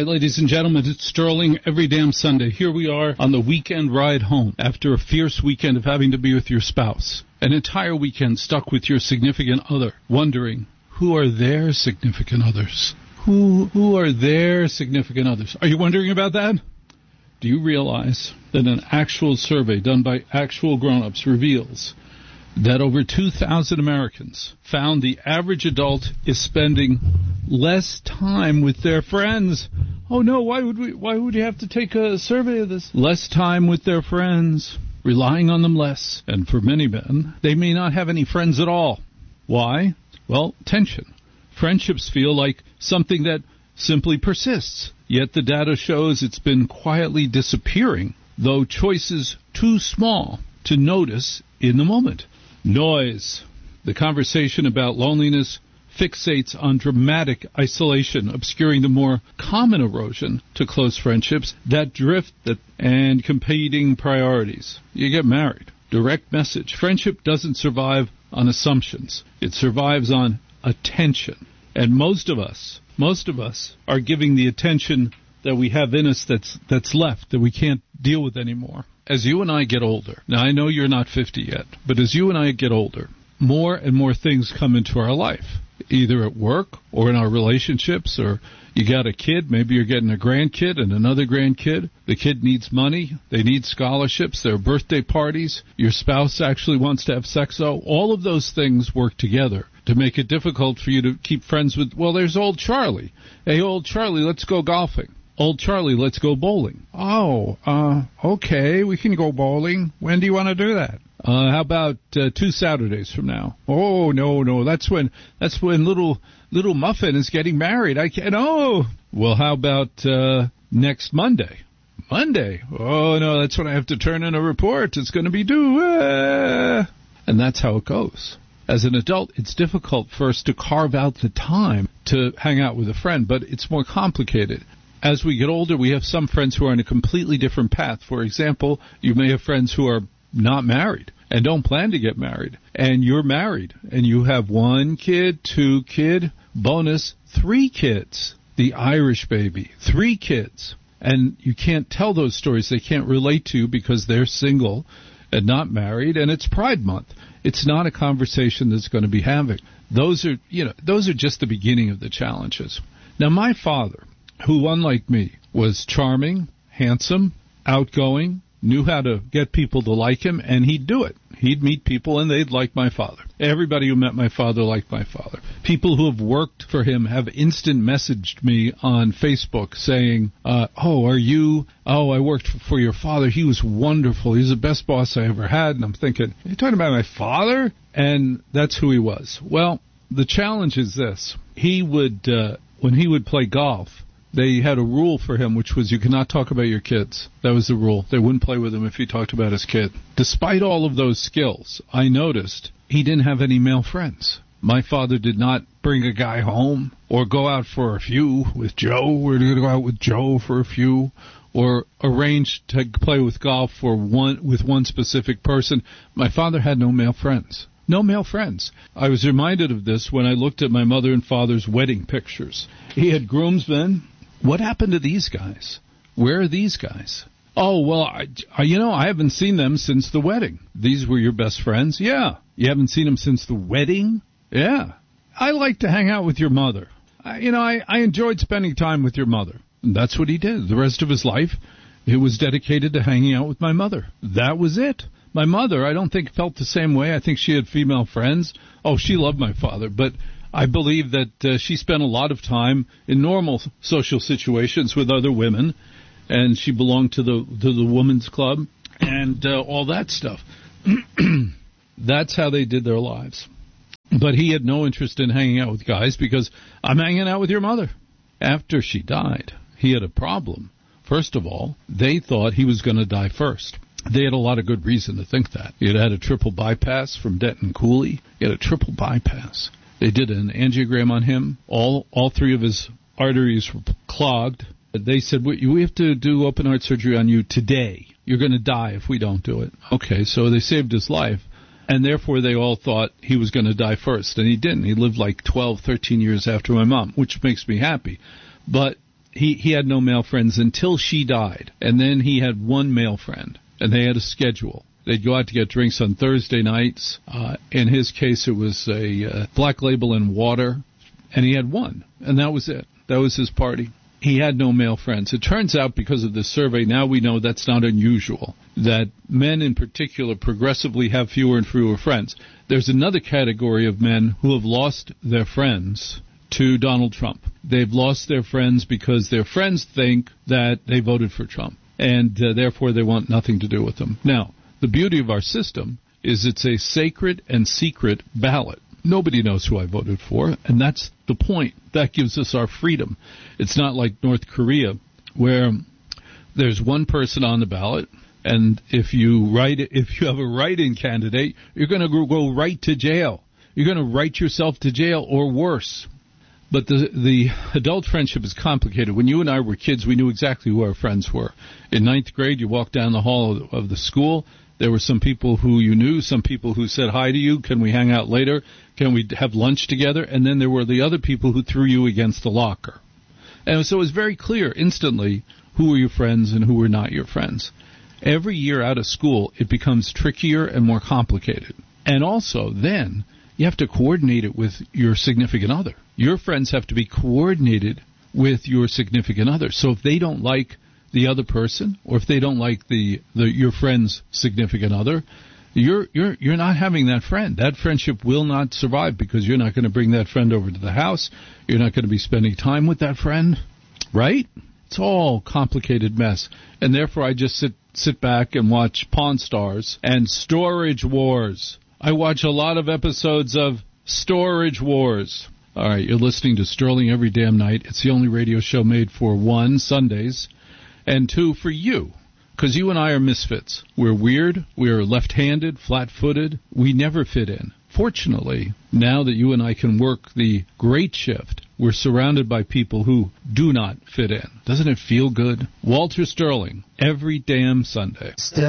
right, ladies and gentlemen, it's Sterling every damn Sunday. Here we are on the weekend ride home after a fierce weekend of having to be with your spouse. An entire weekend stuck with your significant other, wondering, who are their significant others? Who are their significant others? Are you wondering about that? Do you realize that an actual survey done by actual grown-ups reveals that over 2,000 Americans found the average adult is spending less time with their friends? Oh no, why would you have to take a survey of this? Less time with their friends, relying on them less. And for many men, they may not have any friends at all. Why? Well, tension. Friendships feel like something that simply persists. Yet the data shows it's been quietly disappearing, though choices too small to notice in the moment. Noise. The conversation about loneliness fixates on dramatic isolation, obscuring the more common erosion to close friendships that drift and competing priorities. You get married. Direct message. Friendship doesn't survive on assumptions. It survives on attention. And most of us are giving the attention that we have in us that's left, that we can't deal with anymore. As you and I get older, now I know you're not 50 yet, but as you and I get older, more and more things come into our life, either at work or in our relationships, or you got a kid, maybe you're getting a grandkid and another grandkid. The kid needs money, they need scholarships, there are birthday parties, your spouse actually wants to have sex. So all of those things work together to make it difficult for you to keep friends with, well, there's old Charlie. Hey, old Charlie, let's go golfing. Old Charlie, let's go bowling. Oh, okay, we can go bowling. When do you want to do that? How about 2 Saturdays from now? Oh, no, that's when little Muffin is getting married. I can't. Oh, well, how about next Monday? Monday? Oh no, that's when I have to turn in a report. It's going to be due. And that's how it goes. As an adult, it's difficult for us to carve out the time to hang out with a friend, but it's more complicated. As we get older, we have some friends who are on a completely different path. For example, you may have friends who are not married and don't plan to get married, and you're married, and you have 1 kid, 2 kid, bonus 3 kids, the Irish baby, 3 kids. And you can't tell those stories. They can't relate to you because they're single and not married, and it's Pride Month. It's not a conversation that's going to be having. Those are just the beginning of the challenges. Now, my father, who, unlike me, was charming, handsome, outgoing, knew how to get people to like him, and he'd do it. He'd meet people, and they'd like my father. Everybody who met my father liked my father. People who have worked for him have instant messaged me on Facebook saying, I worked for your father. He was wonderful. He was the best boss I ever had. And I'm thinking, are you talking about my father? And that's who he was. Well, the challenge is this. He would, when he would play golf, they had a rule for him, which was you cannot talk about your kids. That was the rule. They wouldn't play with him if he talked about his kid. Despite all of those skills, I noticed he didn't have any male friends. My father did not bring a guy home or go out for a few with Joe. We're going to go out with Joe for a few, or arrange to play with golf with one specific person. My father had no male friends. No male friends. I was reminded of this when I looked at my mother and father's wedding pictures. He had groomsmen. What happened to these guys? Where are these guys? Oh, well, I haven't seen them since the wedding. These were your best friends? Yeah. You haven't seen them since the wedding? Yeah. I like to hang out with your mother. I enjoyed spending time with your mother. And that's what he did. The rest of his life, it was dedicated to hanging out with my mother. That was it. My mother, I don't think, felt the same way. I think she had female friends. Oh, she loved my father, but I believe that she spent a lot of time in normal social situations with other women, and she belonged to the women's club and all that stuff. That's how they did their lives. But he had no interest in hanging out with guys because I'm hanging out with your mother. After she died, he had a problem. First of all, they thought he was going to die first. They had a lot of good reason to think that. He had had a triple bypass from Denton Cooley. He had a triple bypass. They did an angiogram on him. All 3 of his arteries were clogged. They said, we have to do open heart surgery on you today. You're going to die if we don't do it. Okay, so they saved his life, and therefore they all thought he was going to die first, and he didn't. He lived like 12, 13 years after my mom, which makes me happy. But he had no male friends until she died. And then he had one male friend, and they had a schedule. They'd go out to get drinks on Thursday nights. In his case, it was a Black Label and water, and he had one, and that was it. That was his party. He had no male friends. It turns out, because of this survey, now we know that's not unusual, that men in particular progressively have fewer and fewer friends. There's another category of men who have lost their friends to Donald Trump. They've lost their friends because their friends think that they voted for Trump, and therefore they want nothing to do with them. Now, the beauty of our system is it's a sacred and secret ballot. Nobody knows who I voted for, and that's the point. That gives us our freedom. It's not like North Korea, where there's one person on the ballot, and if you have a write-in candidate, you're going to go right to jail. You're going to write yourself to jail or worse. But the adult friendship is complicated. When you and I were kids, we knew exactly who our friends were. In ninth grade, you walked down the hall of the school. There were some people who you knew, some people who said hi to you. Can we hang out later? Can we have lunch together? And then there were the other people who threw you against the locker. And so it was very clear instantly who were your friends and who were not your friends. Every year out of school, it becomes trickier and more complicated. And also, then, you have to coordinate it with your significant other. Your friends have to be coordinated with your significant other. So if they don't like the other person, or if they don't like your friend's significant other, you're not having that friend. That friendship will not survive because you're not going to bring that friend over to the house. You're not going to be spending time with that friend, right? It's all a complicated mess, and therefore I just sit back and watch Pawn Stars and Storage Wars. I watch a lot of episodes of Storage Wars. All right, you're listening to Sterling every damn night. It's the only radio show made for, one, Sundays, and two, for you, because you and I are misfits. We're weird, we're left-handed, flat-footed, we never fit in. Fortunately, now that you and I can work the great shift, we're surrounded by people who do not fit in. Doesn't it feel good? Walter Sterling, every damn Sunday.